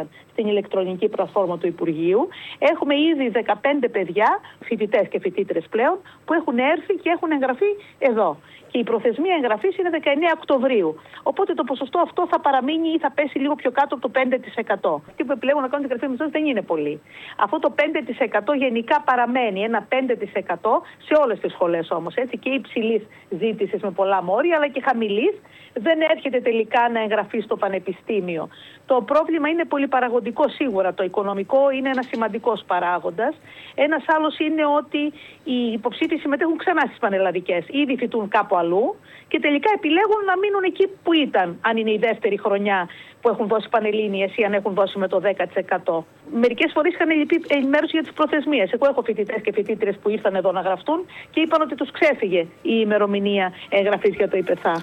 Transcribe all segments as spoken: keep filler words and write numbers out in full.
εγγράφηκαν στην ηλεκτρονική πλατφόρμα του Υπουργείου. Έχουμε ήδη δεκαπέντε παιδιά, φοιτητές και φοιτήτρες πλέον, που έχουν έρθει και έχουν εγγραφεί εδώ. Και η προθεσμία εγγραφής είναι δεκαεννέα Οκτωβρίου. Οπότε το ποσοστό αυτό θα παραμείνει ή θα πέσει λίγο πιο κάτω από το πέντε τοις εκατό. Αυτοί που επιλέγουν να κάνουν την εγγραφή μισθών δεν είναι πολλοί. Αυτό το πέντε τοις εκατό γενικά παραμένει, ένα πέντε τοις εκατό σε όλες τις σχολές όμως. Έτσι, και υψηλής ζήτησης με πολλά μόρια, αλλά και χαμηλής δεν έρχεται τελικά να εγγραφεί στο πανεπιστήμιο. Το πρόβλημα είναι πολυπαραγωγικό σίγουρα. Το οικονομικό είναι ένας σημαντικός παράγοντας. Ένας άλλος είναι ότι οι υποψήφοι συμμετέχουν ξανά στις πανελλαδικές. Ήδη φοιτούν κάπου αλλού και τελικά επιλέγουν να μείνουν εκεί που ήταν, αν είναι η δεύτερη χρονιά που έχουν δώσει πανελλήνιες ή αν έχουν δώσει με το δέκα τοις εκατό. Μερικές φορές είχαν λυπή ενημέρωση για τις προθεσμίες. Εγώ έχω φοιτητές και φοιτήτρες που ήρθαν εδώ να γραφτούν και είπαν ότι τους ξέφυγε η ημερομηνία εγγραφής για το ΙΠΕΘΑ.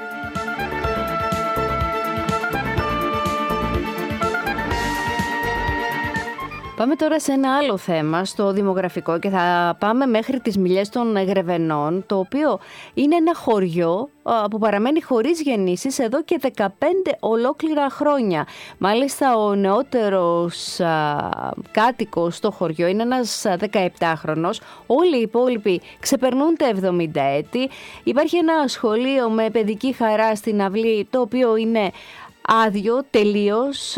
Πάμε τώρα σε ένα άλλο θέμα, στο δημογραφικό, και θα πάμε μέχρι τις Μιλιές των Γρεβενών, το οποίο είναι ένα χωριό που παραμένει χωρίς γεννήσεις εδώ και δεκαπέντε ολόκληρα χρόνια. Μάλιστα ο νεότερος α, κάτοικος στο χωριό είναι ένας δεκαεπτάχρονος. Όλοι οι υπόλοιποι ξεπερνούν τα εβδομήντα έτη. Υπάρχει ένα σχολείο με παιδική χαρά στην αυλή, το οποίο είναι άδειο τελείως,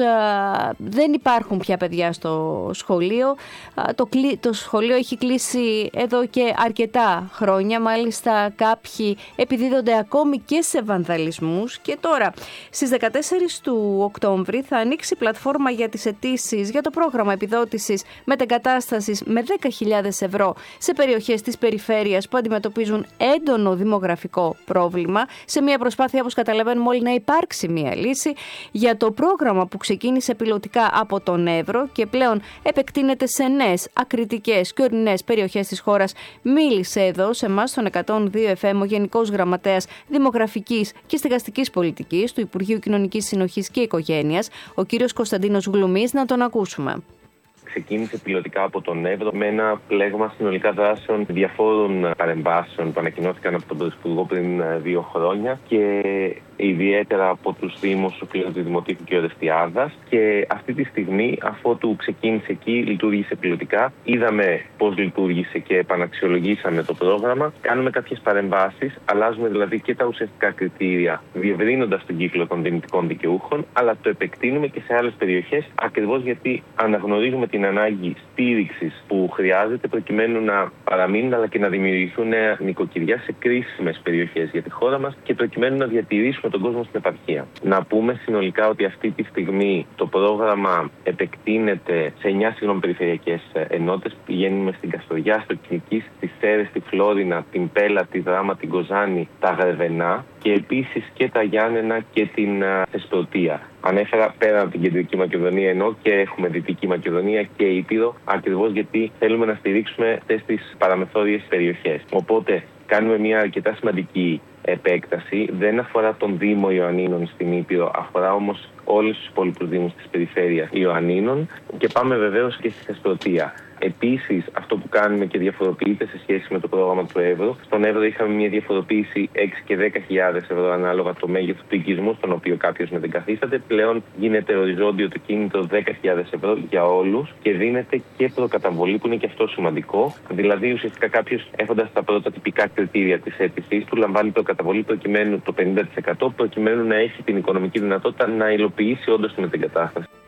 δεν υπάρχουν πια παιδιά στο σχολείο. Το, το σχολείο έχει κλείσει εδώ και αρκετά χρόνια, μάλιστα κάποιοι επιδίδονται ακόμη και σε βανδαλισμούς. Και τώρα στις δεκατέσσερις του Οκτώβρη θα ανοίξει πλατφόρμα για τις αιτήσεις για το πρόγραμμα επιδότησης μετεγκατάστασης με δέκα χιλιάδες ευρώ σε περιοχές της περιφέρειας που αντιμετωπίζουν έντονο δημογραφικό πρόβλημα, σε μια προσπάθεια, όπως καταλαβαίνουμε όλοι, να υπάρξει μια λύση για το πρόγραμμα που ξεκίνησε πιλωτικά από τον Εύρο και πλέον επεκτείνεται σε νέες ακριτικές και ορεινές περιοχές της χώρας. Μίλησε εδώ σε εμάς στον εκατόν δύο εφ εμ ο Γενικός Γραμματέας Δημογραφικής και Στεγαστικής Πολιτικής του Υπουργείου Κοινωνικής Συνοχής και Οικογένειας, ο κύριος Κωνσταντίνος Γλουμής. Να τον ακούσουμε. Ξεκίνησε πιλωτικά από τον Εύρο με ένα πλέγμα συνολικά δράσεων διαφόρων παρεμβάσεων που ανακοινώθηκαν από τον Πρωθυπουργό πριν δύο χρόνια και ιδιαίτερα από τους Δήμους, ο κ. Δημοτήφου και ο Ορεστιάδας. Και αυτή τη στιγμή, αφότου ξεκίνησε εκεί, λειτουργήσε πιλωτικά. Είδαμε πώς λειτουργήσε και επαναξιολογήσαμε το πρόγραμμα. Κάνουμε κάποιες παρεμβάσεις, αλλάζουμε δηλαδή και τα ουσιαστικά κριτήρια, διευρύνοντας τον κύκλο των δυνητικών δικαιούχων, αλλά το επεκτείνουμε και σε άλλες περιοχές, ακριβώς γιατί αναγνωρίζουμε την ανάγκη στήριξης που χρειάζεται προκειμένου να παραμείνουν αλλά και να δημιουργηθούν νέα νοικοκυριά σε κρίσιμες περιοχές για τη χώρα μας και προκειμένου να διατηρήσουμε τον κόσμο στην επαρχία. Να πούμε συνολικά ότι αυτή τη στιγμή το πρόγραμμα επεκτείνεται σε εννιά συγγνώμη περιφερειακές ενότητες. Πηγαίνουμε στην Καστοριά, στο Κιλκής, στη Σέρρες, στη Φλόρινα, την Πέλα, τη Δράμα, την Κοζάνη, τα Γρεβενά και επίσης και τα Γιάννενα και την Θεσπρωτεία. Ανέφερα πέρα από την Κεντρική Μακεδονία, ενώ και έχουμε Δυτική Μακεδονία και Ήπειρο, ακριβώς γιατί θέλουμε να στηρίξουμε αυτές τις παραμεθόριες περιοχές. Οπότε κάνουμε μια αρκετά σημαντική επέκταση. Δεν αφορά τον Δήμο Ιωαννίνων στην Ήπειρο, αφορά όμως όλους τους υπόλοιπους δήμους της περιφέρειας Ιωαννίνων και πάμε βεβαίως και στη Θεσπρωτεία. Επίσης, αυτό που κάνουμε και διαφοροποιείται σε σχέση με το πρόγραμμα του Εύρω. Στον Εύρο είχαμε μια διαφοροποίηση έξι και δέκα χιλιάδες ευρώ ανάλογα το μέγεθος του οικισμού, στον οποίο κάποιος μετεγκαθίσταται. Πλέον γίνεται οριζόντιο το κίνητρο δέκα χιλιάδες ευρώ για όλους και δίνεται και προκαταβολή, που είναι και αυτό σημαντικό. Δηλαδή, ουσιαστικά κάποιος, έχοντας τα πρώτα τυπικά κριτήρια της αίτησής του, λαμβάνει προκαταβολή προκειμένου το πενήντα τοις εκατό, προκειμένου να έχει την οικονομική δυνατότητα να υλοποιήσει όντως τη μετεγκατάσταση.